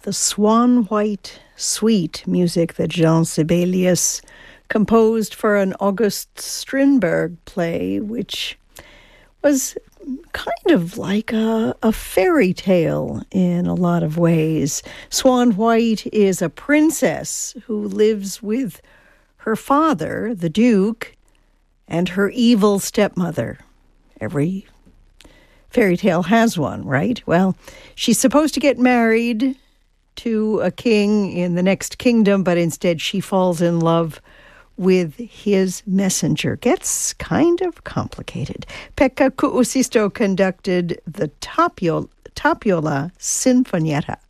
the Swan White Suite, music that Jean Sibelius composed for an August Strindberg play, which was kind of like a fairy tale in a lot of ways. Swan White is a princess who lives with her father, the Duke, and her evil stepmother. Every fairy tale has one, right? Well, she's supposed to get married to a king in the next kingdom, but instead she falls in love with his messenger. Gets kind of complicated. Pekka Kuusisto conducted the Tapiola Sinfonietta.